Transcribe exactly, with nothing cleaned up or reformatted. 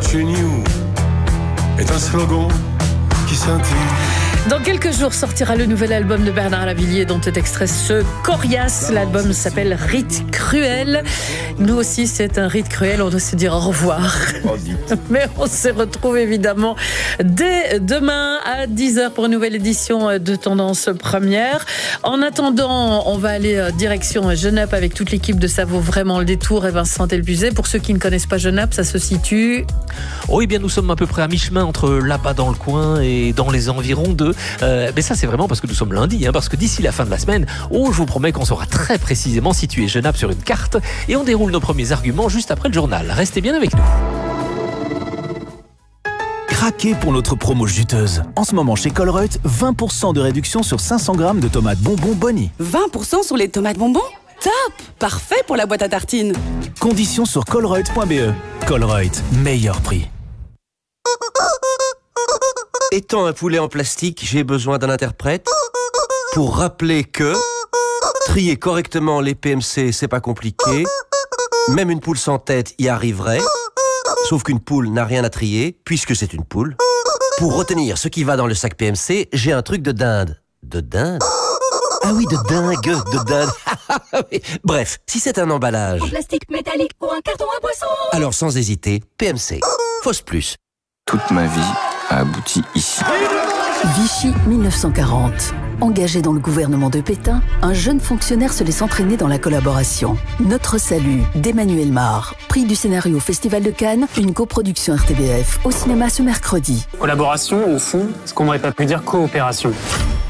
Watching You est un slogan qui scintille. Dans quelques jours sortira le nouvel album de Bernard Lavilliers dont est extrait ce Coriace. L'album s'appelle Rite Cruel. Nous aussi, c'est un rite cruel. On doit se dire au revoir. Mais on se retrouve évidemment dès demain à dix heures pour une nouvelle édition de Tendance Première. En attendant, on va aller direction Genappe avec toute l'équipe de Ça vaut vraiment le détour et Vincent Elbuzet. Pour ceux qui ne connaissent pas Genappe, ça se situe... Oh, eh bien, nous sommes à peu près à mi-chemin entre là-bas dans le coin et dans les environs de... Euh, mais ça, c'est vraiment parce que nous sommes lundi, hein, parce que d'ici la fin de la semaine, oh, je vous promets qu'on saura très précisément situer Genappe sur une carte et on déroule nos premiers arguments juste après le journal. Restez bien avec nous. Craquez pour notre promo juteuse. En ce moment, chez Colruyt, vingt pour cent de réduction sur cinq cents grammes de tomates bonbons Bonnie. vingt pour cent sur les tomates bonbons ? Top ! Parfait pour la boîte à tartines. Conditions sur colruyt point b e. Colruyt, meilleur prix. Étant un poulet en plastique, j'ai besoin d'un interprète pour rappeler que trier correctement les P M C, c'est pas compliqué. Même une poule sans tête y arriverait. Sauf qu'une poule n'a rien à trier, puisque c'est une poule. Pour retenir ce qui va dans le sac P M C, j'ai un truc de dinde. De dinde ? Ah oui, de dingue, de dinde. Bref, si c'est un emballage... En plastique, métallique ou un carton à boisson. Alors sans hésiter, P M C. Fausse plus. Toute ma vie a abouti ici. Vichy mille neuf cent quarante. Engagé dans le gouvernement de Pétain, un jeune fonctionnaire se laisse entraîner dans la collaboration. Notre salut d'Emmanuel Mar. Prix du scénario au Festival de Cannes, une coproduction R T B F au cinéma ce mercredi. Collaboration, au fond, ce qu'on n'aurait pas pu dire coopération.